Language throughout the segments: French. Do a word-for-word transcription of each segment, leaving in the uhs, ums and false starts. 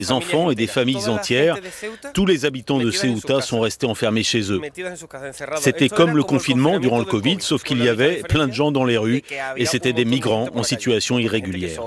Des enfants et des familles entières, tous les habitants de Ceuta sont restés enfermés chez eux. C'était comme le confinement durant le Covid, sauf qu'il y avait plein de gens dans les rues et c'était des migrants en situation irrégulière.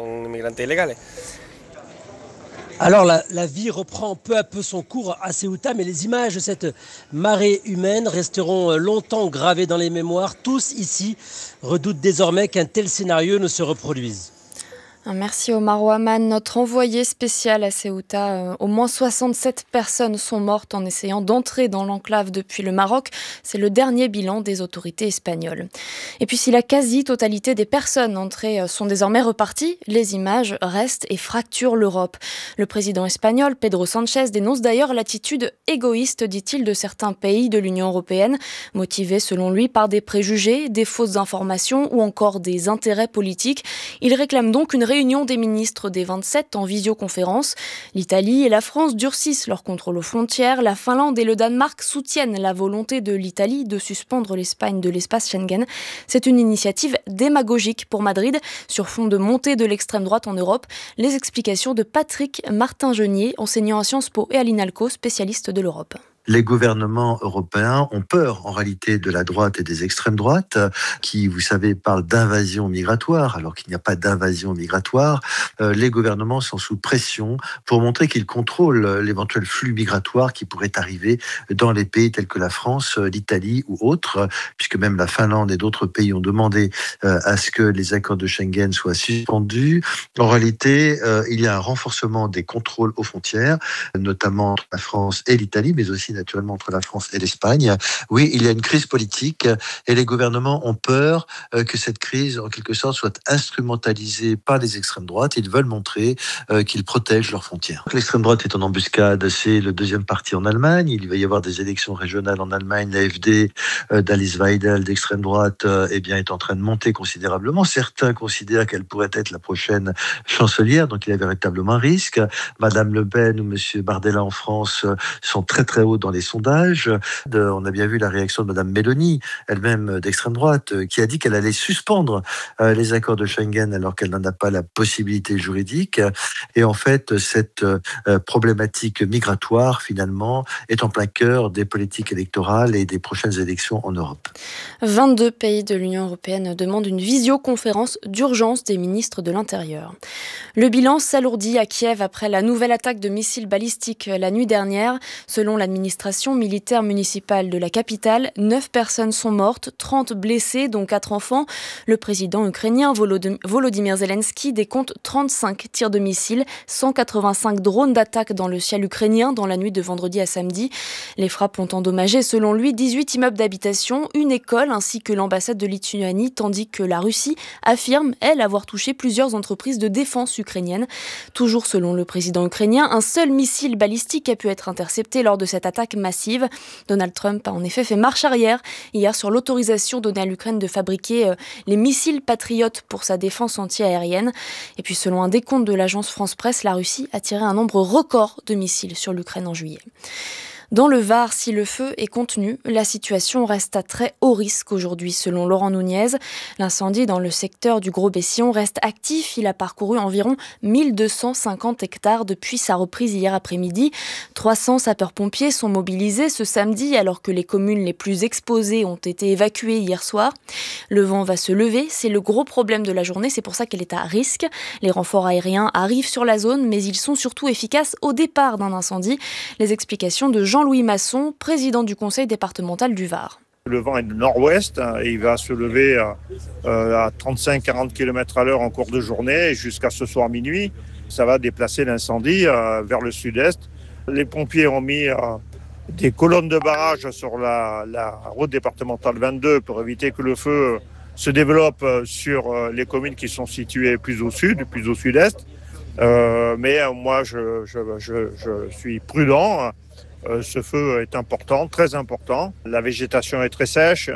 Alors la, la vie reprend peu à peu son cours à Ceuta, mais les images de cette marée humaine resteront longtemps gravées dans les mémoires. Tous ici redoutent désormais qu'un tel scénario ne se reproduise. Merci Omar Ouaman, notre envoyé spécial à Ceuta. Euh, au moins soixante-sept personnes sont mortes en essayant d'entrer dans l'enclave depuis le Maroc. C'est le dernier bilan des autorités espagnoles. Et puis si la quasi-totalité des personnes entrées sont désormais reparties, les images restent et fracturent l'Europe. Le président espagnol, Pedro Sánchez, dénonce d'ailleurs l'attitude égoïste, dit-il, de certains pays de l'Union européenne, motivée selon lui par des préjugés, des fausses informations ou encore des intérêts politiques. Il réclame donc une réunion des ministres des vingt-sept en visioconférence. L'Italie et la France durcissent leur contrôle aux frontières. La Finlande et le Danemark soutiennent la volonté de l'Italie de suspendre l'Espagne de l'espace Schengen. C'est une initiative démagogique pour Madrid sur fond de montée de l'extrême droite en Europe. Les explications de Patrick Martin-Genier, enseignant à Sciences Po et à l'INALCO, spécialiste de l'Europe. Les gouvernements européens ont peur en réalité de la droite et des extrêmes droites qui, vous savez, parlent d'invasion migratoire alors qu'il n'y a pas d'invasion migratoire. Euh, les gouvernements sont sous pression pour montrer qu'ils contrôlent l'éventuel flux migratoire qui pourrait arriver dans les pays tels que la France, l'Italie ou autres, puisque même la Finlande et d'autres pays ont demandé euh, à ce que les accords de Schengen soient suspendus. En réalité, euh, il y a un renforcement des contrôles aux frontières, notamment entre la France et l'Italie, mais aussi naturellement entre la France et l'Espagne. Oui, il y a une crise politique et les gouvernements ont peur que cette crise, en quelque sorte, soit instrumentalisée par les extrêmes droites. Ils veulent montrer qu'ils protègent leurs frontières. L'extrême droite est en embuscade, c'est le deuxième parti en Allemagne. Il va y avoir des élections régionales en Allemagne. L'A F D d'Alice Weidel, d'extrême droite, eh bien, est en train de monter considérablement. Certains considèrent qu'elle pourrait être la prochaine chancelière, donc il y a véritablement un risque. Madame Le Pen ou Monsieur Bardella en France sont très très hauts dans les sondages. De, on a bien vu la réaction de Madame Meloni, elle-même d'extrême droite, qui a dit qu'elle allait suspendre euh, les accords de Schengen alors qu'elle n'en a pas la possibilité juridique. Et en fait, cette euh, problématique migratoire, finalement, est en plein cœur des politiques électorales et des prochaines élections en Europe. vingt-deux pays de l'Union européenne demandent une visioconférence d'urgence des ministres de l'Intérieur. Le bilan s'alourdit à Kiev après la nouvelle attaque de missiles balistiques la nuit dernière. Selon l'administration militaire municipale de la capitale, neuf personnes sont mortes, trente blessés, dont quatre enfants. Le président ukrainien Volodymyr Zelensky décompte trente-cinq tirs de missiles, cent quatre-vingt-cinq drones d'attaque dans le ciel ukrainien dans la nuit de vendredi à samedi. Les frappes ont endommagé, selon lui, dix-huit immeubles d'habitation, une école ainsi que l'ambassade de Lituanie, tandis que la Russie affirme, elle, avoir touché plusieurs entreprises de défense ukrainiennes. Toujours selon le président ukrainien, un seul missile balistique a pu être intercepté lors de cette attaque massive. Donald Trump a en effet fait marche arrière hier sur l'autorisation donnée à l'Ukraine de fabriquer euh, les missiles patriotes pour sa défense anti-aérienne. Et puis selon un décompte de l'agence France Presse, la Russie a tiré un nombre record de missiles sur l'Ukraine en juillet. Dans le Var, si le feu est contenu, la situation reste à très haut risque aujourd'hui, selon Laurent Nunez. L'incendie dans le secteur du Gros-Bessillon reste actif. Il a parcouru environ mille deux cent cinquante hectares depuis sa reprise hier après-midi. trois cents sapeurs-pompiers sont mobilisés ce samedi, alors que les communes les plus exposées ont été évacuées hier soir. Le vent va se lever, c'est le gros problème de la journée, c'est pour ça qu'elle est à risque. Les renforts aériens arrivent sur la zone, mais ils sont surtout efficaces au départ d'un incendie. Les explications de Jean Jean-Louis Masson, président du conseil départemental du Var. Le vent est de nord-ouest et il va se lever à trente-cinq à quarante kilomètres à l'heure en cours de journée jusqu'à ce soir minuit. Ça va déplacer l'incendie vers le sud-est. Les pompiers ont mis des colonnes de barrage sur la, la route départementale vingt-deux pour éviter que le feu se développe sur les communes qui sont situées plus au sud, plus au sud-est. Euh, mais moi, je, je, je, je suis prudent. Euh, ce feu est important, très important. La végétation est très sèche,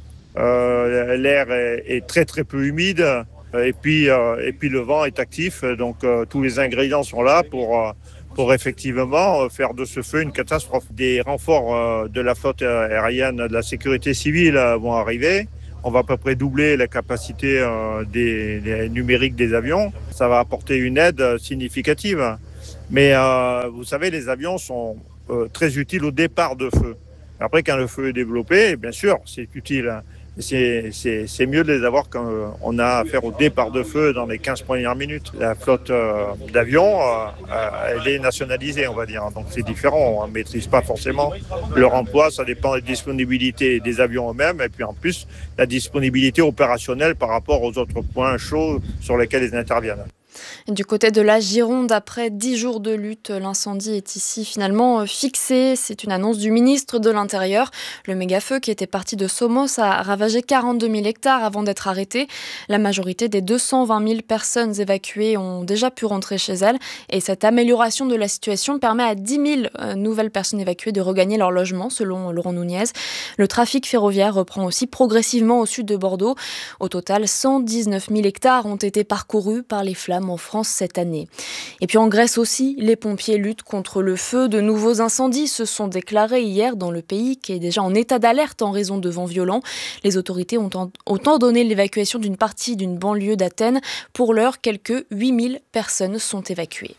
euh, l'air est, est très très peu humide et puis, euh, et puis le vent est actif. Donc euh, tous les ingrédients sont là pour, euh, pour effectivement faire de ce feu une catastrophe. Des renforts euh, de la flotte aérienne de la sécurité civile euh, vont arriver. On va à peu près doubler la capacité euh, des, des numériques des avions. Ça va apporter une aide significative. Mais euh, vous savez, les avions sont euh, très utiles au départ de feu. Après, quand le feu est développé, bien sûr, c'est utile. Hein. C'est, c'est, c'est mieux de les avoir quand on a affaire au départ de feu dans les quinze premières minutes. La flotte euh, d'avions, euh, euh, elle est nationalisée, on va dire. Donc c'est différent, on ne maîtrise pas forcément leur emploi. Ça dépend de la disponibilité des avions eux-mêmes et puis en plus, la disponibilité opérationnelle par rapport aux autres points chauds sur lesquels ils interviennent. Et du côté de la Gironde, après dix jours de lutte, l'incendie est ici finalement fixé. C'est une annonce du ministre de l'Intérieur. Le méga-feu qui était parti de Somos a ravagé quarante-deux mille hectares avant d'être arrêté. La majorité des deux cent vingt mille personnes évacuées ont déjà pu rentrer chez elles. Et cette amélioration de la situation permet à dix mille nouvelles personnes évacuées de regagner leur logement, selon Laurent Nunez. Le trafic ferroviaire reprend aussi progressivement au sud de Bordeaux. Au total, cent dix-neuf mille hectares ont été parcourus par les flammes en France cette année. Et puis en Grèce aussi, les pompiers luttent contre le feu. De nouveaux incendies se sont déclarés hier dans le pays qui est déjà en état d'alerte en raison de vents violents. Les autorités ont, en, ont ordonné l'évacuation d'une partie d'une banlieue d'Athènes. Pour l'heure, quelques huit mille personnes sont évacuées.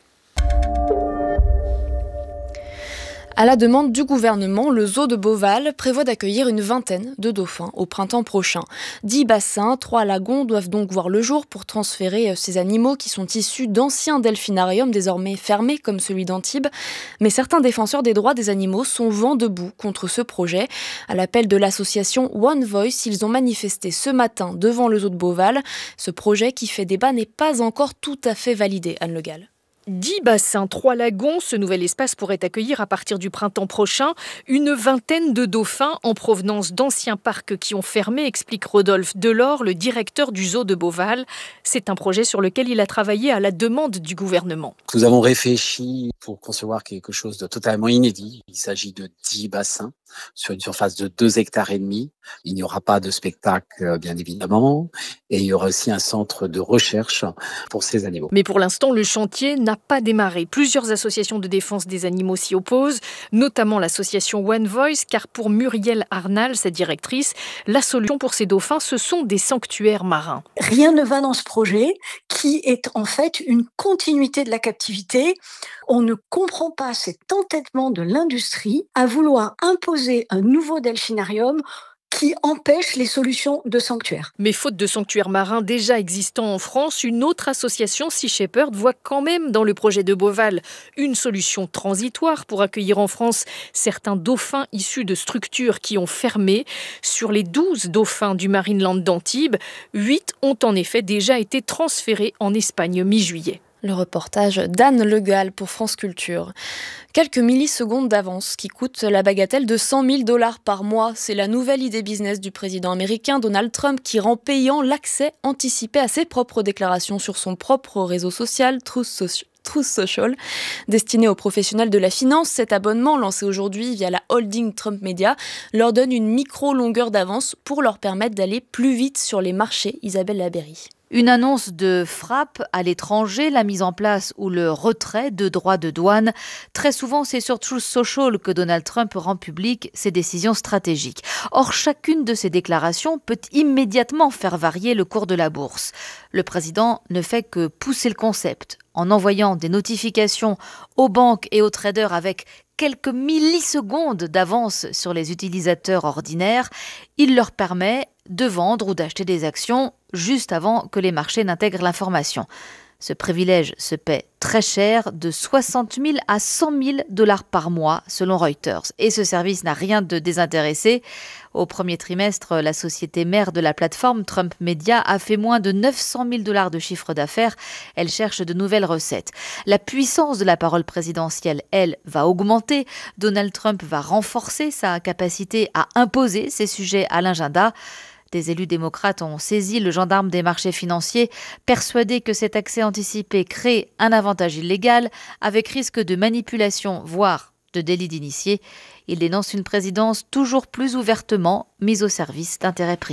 À la demande du gouvernement, le zoo de Beauval prévoit d'accueillir une vingtaine de dauphins au printemps prochain. Dix bassins, trois lagons doivent donc voir le jour pour transférer ces animaux qui sont issus d'anciens delphinariums désormais fermés comme celui d'Antibes. Mais certains défenseurs des droits des animaux sont vent debout contre ce projet. À l'appel de l'association One Voice, ils ont manifesté ce matin devant le zoo de Beauval. Ce projet qui fait débat n'est pas encore tout à fait validé, Anne Le Gall. Dix bassins, trois lagons, ce nouvel espace pourrait accueillir à partir du printemps prochain une vingtaine de dauphins en provenance d'anciens parcs qui ont fermé, explique Rodolphe Delors, le directeur du zoo de Beauval. C'est un projet sur lequel il a travaillé à la demande du gouvernement. Nous avons réfléchi pour concevoir quelque chose de totalement inédit. Il s'agit de dix bassins sur une surface de deux hectares et demi. Il n'y aura pas de spectacle, bien évidemment, et il y aura aussi un centre de recherche pour ces animaux. Mais pour l'instant, le chantier n'a pas démarré. Plusieurs associations de défense des animaux s'y opposent, notamment l'association One Voice, car pour Muriel Arnal, sa directrice, la solution pour ces dauphins, ce sont des sanctuaires marins. Rien ne va dans ce projet qui est en fait une continuité de la captivité. On ne comprend pas cet entêtement de l'industrie à vouloir imposer un nouveau delphinarium qui empêche les solutions de sanctuaires. Mais faute de sanctuaires marins déjà existants en France, une autre association, Sea Shepherd, voit quand même dans le projet de Beauval une solution transitoire pour accueillir en France certains dauphins issus de structures qui ont fermé. Sur les douze dauphins du Marineland d'Antibes, huit ont en effet déjà été transférés en Espagne mi-juillet. Le reportage d'Anne Le Gall pour France Culture. Quelques millisecondes d'avance qui coûtent la bagatelle de cent mille dollars par mois. C'est la nouvelle idée business du président américain Donald Trump qui rend payant l'accès anticipé à ses propres déclarations sur son propre réseau social, Truth Social. Truth Social. Destiné aux professionnels de la finance, cet abonnement, lancé aujourd'hui via la holding Trump Media, leur donne une micro-longueur d'avance pour leur permettre d'aller plus vite sur les marchés. Isabelle Labéry. Une annonce de frappe à l'étranger, la mise en place ou le retrait de droits de douane. Très souvent, c'est sur Truth Social que Donald Trump rend public ses décisions stratégiques. Or, chacune de ces déclarations peut immédiatement faire varier le cours de la bourse. Le président ne fait que pousser le concept en envoyant des notifications aux banques et aux traders avec quelques millisecondes d'avance sur les utilisateurs ordinaires. Il leur permet de vendre ou d'acheter des actions juste avant que les marchés n'intègrent l'information. Ce privilège se paie très cher, de soixante mille à cent mille dollars par mois, selon Reuters. Et ce service n'a rien de désintéressé. Au premier trimestre, la société mère de la plateforme, Trump Media, a fait moins de neuf cent mille dollars de chiffre d'affaires. Elle cherche de nouvelles recettes. La puissance de la parole présidentielle, elle, va augmenter. Donald Trump va renforcer sa capacité à imposer ses sujets à l'agenda. Des élus démocrates ont saisi le gendarme des marchés financiers, persuadés que cet accès anticipé crée un avantage illégal, avec risque de manipulation, voire de délit d'initié. Ils dénoncent une présidence toujours plus ouvertement mise au service d'intérêts privés.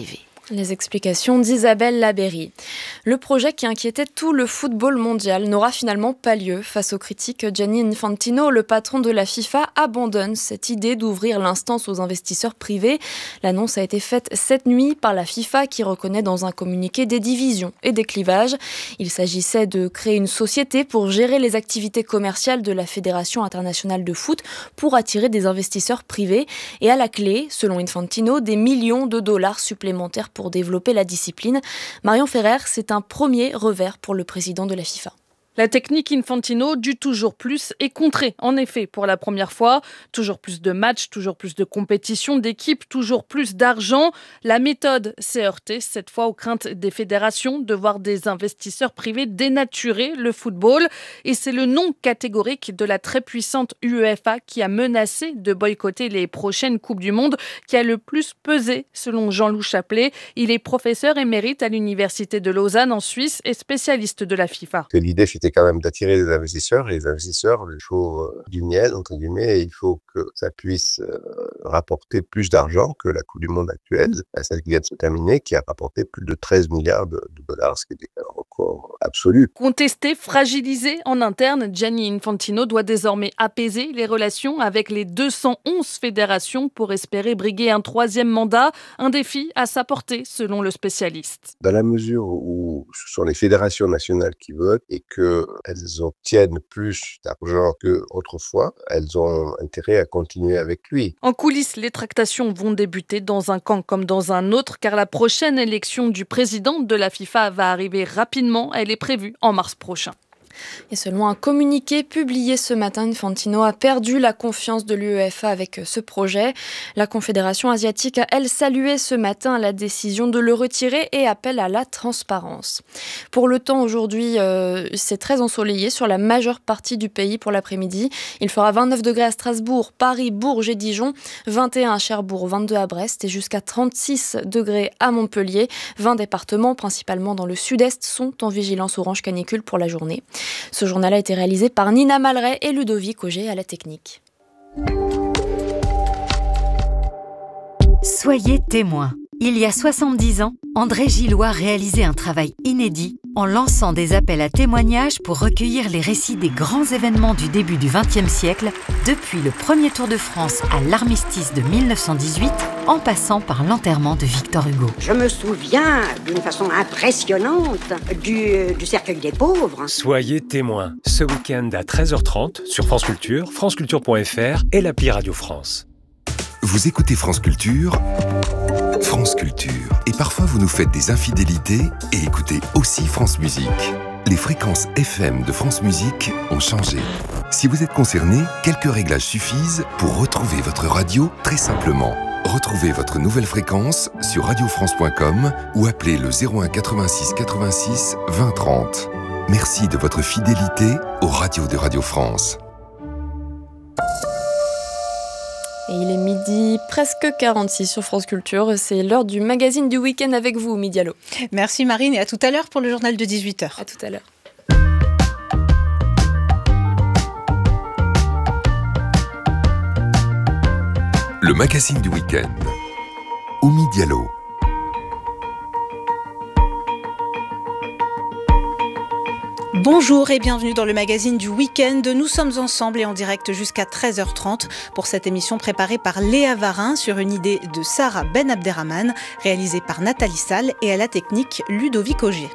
Les explications d'Isabelle Labéry. Le projet qui inquiétait tout le football mondial n'aura finalement pas lieu. Face aux critiques, Gianni Infantino, le patron de la FIFA, abandonne cette idée d'ouvrir l'instance aux investisseurs privés. L'annonce a été faite cette nuit par la FIFA qui reconnaît dans un communiqué des divisions et des clivages. Il s'agissait de créer une société pour gérer les activités commerciales de la Fédération internationale de foot pour attirer des investisseurs privés. Et à la clé, selon Infantino, des millions de dollars supplémentaires pour pour développer la discipline. Marion Ferrer, c'est un premier revers pour le président de la FIFA. La technique Infantino du toujours plus est contrée, en effet, pour la première fois. Toujours plus de matchs, toujours plus de compétitions, d'équipes, toujours plus d'argent. La méthode s'est heurtée, cette fois aux craintes des fédérations de voir des investisseurs privés dénaturer le football. Et c'est le non catégorique de la très puissante UEFA qui a menacé de boycotter les prochaines Coupes du Monde qui a le plus pesé, selon Jean-Loup Chaplet. Il est professeur émérite à l'Université de Lausanne en Suisse et spécialiste de la FIFA. Que l'idée, c'était quand même d'attirer des investisseurs, et les investisseurs, il faut euh, du miel, entre guillemets, et il faut que ça puisse euh, rapporter plus d'argent que la Coupe du Monde actuelle, celle qui vient de se terminer, qui a rapporté plus de treize milliards de, de dollars, ce qui est un record absolu. Contesté, fragilisé en interne, Gianni Infantino doit désormais apaiser les relations avec les deux cent onze fédérations pour espérer briguer un troisième mandat, un défi à sa portée, selon le spécialiste. Dans la mesure où ce sont les fédérations nationales qui votent et que elles obtiennent plus d'argent qu'autrefois, elles ont intérêt à continuer avec lui. En coulisses, les tractations vont débuter dans un camp comme dans un autre, car la prochaine élection du président de la FIFA va arriver rapidement. Elle est prévue en mars prochain. Et selon un communiqué publié ce matin, Infantino a perdu la confiance de l'UEFA avec ce projet. La Confédération asiatique a, elle, salué ce matin la décision de le retirer et appelle à la transparence. Pour le temps, aujourd'hui, euh, c'est très ensoleillé sur la majeure partie du pays pour l'après-midi. Il fera vingt-neuf degrés à Strasbourg, Paris, Bourges et Dijon, vingt et un à Cherbourg, vingt-deux à Brest et jusqu'à trente-six degrés à Montpellier. vingt départements, principalement dans le sud-est, sont en vigilance orange canicule pour la journée. Ce journal a été réalisé par Nina Malray et Ludovic Auger à la technique. Soyez témoins. Il y a soixante-dix ans, André Gillois réalisait un travail inédit en lançant des appels à témoignages pour recueillir les récits des grands événements du début du vingtième siècle, depuis le premier Tour de France à l'armistice de mille neuf cent dix-huit, en passant par l'enterrement de Victor Hugo. Je me souviens d'une façon impressionnante du, du cercueil des pauvres. Soyez témoins, ce week-end à treize heures trente sur France Culture, franceculture point f r et l'appli Radio France. Vous écoutez France Culture, France Culture. Et parfois vous nous faites des infidélités et écoutez aussi France Musique. Les fréquences F M de France Musique ont changé. Si vous êtes concerné, quelques réglages suffisent pour retrouver votre radio très simplement. Retrouvez votre nouvelle fréquence sur radio france point com ou appelez le zéro un quatre-vingt-six quatre-vingt-six vingt trente. Merci de votre fidélité aux radios de Radio France. Et il est midi presque quarante-six sur France Culture. C'est l'heure du magazine du week-end avec vous, Midialo. Merci Marine et à tout à l'heure pour le journal de dix-huit heures. À tout à l'heure. Le magazine du week-end. Oumi Diallo. Bonjour et bienvenue dans le magazine du week-end. Nous sommes ensemble et en direct jusqu'à treize heures trente pour cette émission préparée par Léa Varin sur une idée de Sarah Ben Abderrahmane, réalisée par Nathalie Salle et à la technique Ludovic Auger.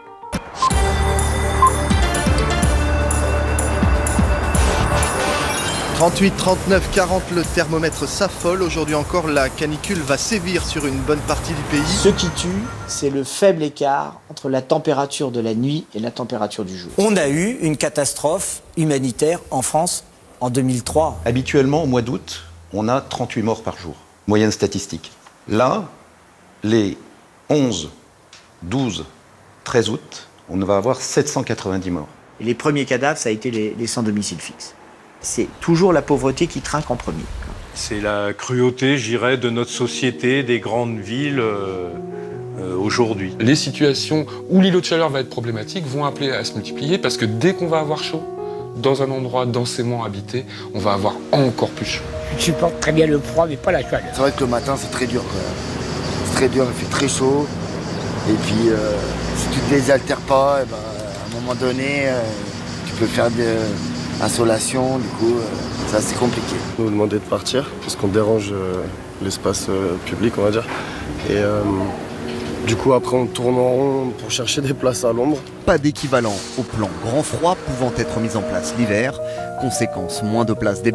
trente-huit, trente-neuf, quarante, le thermomètre s'affole. Aujourd'hui encore, la canicule va sévir sur une bonne partie du pays. Ce qui tue, c'est le faible écart entre la température de la nuit et la température du jour. On a eu une catastrophe humanitaire en France en deux mille trois. Habituellement, au mois d'août, on a trente-huit morts par jour, moyenne statistique. Là, les onze, douze, treize août, on va avoir sept cent quatre-vingt-dix morts. Et les premiers cadavres, ça a été les, les sans domicile fixe. C'est toujours la pauvreté qui trinque en premier. C'est la cruauté, je dirais, de notre société, des grandes villes euh, euh, aujourd'hui. Les situations où l'îlot de chaleur va être problématique vont appeler à se multiplier parce que dès qu'on va avoir chaud, dans un endroit densément habité, on va avoir encore plus chaud. Je supporte très bien le froid, mais pas la chaleur. C'est vrai que le matin, c'est très dur quand même. C'est très dur, il fait très chaud. Et puis, euh, si tu te désaltères pas, et ben, à un moment donné, euh, tu peux faire de l'insolation, du coup, euh, c'est assez compliqué. Nous demander de partir, parce qu'on dérange euh, l'espace euh, public, on va dire. Et euh, du coup, après, on tourne en rond pour chercher des places à l'ombre. Pas d'équivalent au plan grand froid pouvant être mis en place l'hiver. Conséquence, moins de places